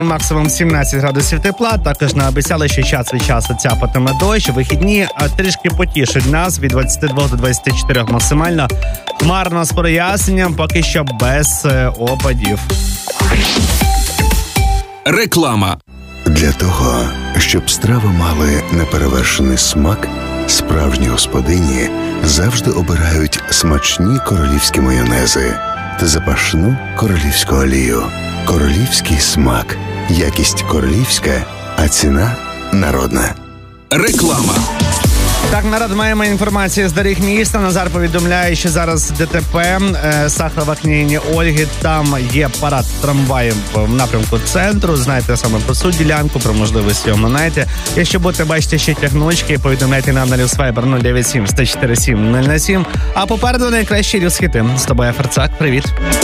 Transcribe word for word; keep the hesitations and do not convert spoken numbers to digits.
Максимум сімнадцять градусів тепла. Також наобіцяли, що час від часу цяпатиме дощ. Вихідні трішки потішать нас від двадцяти двох до двадцяти чотирьох максимально. Хмарно з проясненням, поки що без е, опадів. Реклама. Для того, щоб страви мали неперевершений смак, справжні господині завжди обирають смачні королівські майонези та запашну королівську олію. Королівський смак. Якість королівська, а ціна народна. Реклама. Так, народ, маємо інформацію з доріг міста. Назар повідомляє, що зараз ДТП е, Сахарова княгині Ольги. Там є парад трамваїв в напрямку центру. Знаєте саме про цю ділянку, про можливості його знаєте. Якщо будете бачити ще тягнучки, повідомляйте нам на Ньюсвайбер нуль дев'ять сім сто чотири сім нуль нуль сім. А попереду найкращі рілс-хіти. З тобою Ферцак. Привіт.